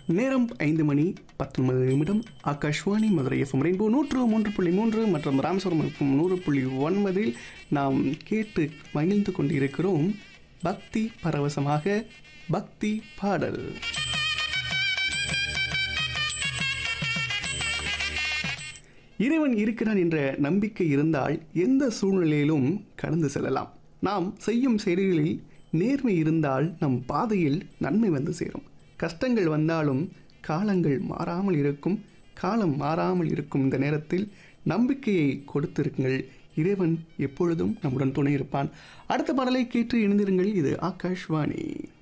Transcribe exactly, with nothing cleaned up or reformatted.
நேரம் ஐந்து மணி பத்தொன்பது நிமிடம். ஆகாஷ்வாணி மதுரை எஃப்எம் ரெயின்போ நூற்று மூன்று புள்ளி மூன்று மற்றும் ராமேஸ்வரம் எஃப்எம் நூறு புள்ளி ஒன்பதில் நாம் கேட்டு மகிழ்ந்து கொண்டிருக்கிறோம் பக்தி பரவசமாக பக்தி பாடல். இறைவன் இருக்கிறான் என்ற நம்பிக்கை இருந்தால் எந்த சூழ்நிலையிலும் கடந்து செல்லலாம். நாம் செய்யும் செயல்களில் நேர்மை இருந்தால் நம் பாதையில் நன்மை வந்து சேரும். கஷ்டங்கள் வந்தாலும் காலங்கள் மாறாமல் இருக்கும். காலம் மாறாமல் இருக்கும் இந்த நேரத்தில் நம்பிக்கையை கொடுத்திருங்கள். இறைவன் எப்பொழுதும் நம்முடன் துணை இருப்பான். அடுத்த பாடலை கேட்டு இணைந்திருங்கள். இது ஆகாஷ்வாணி.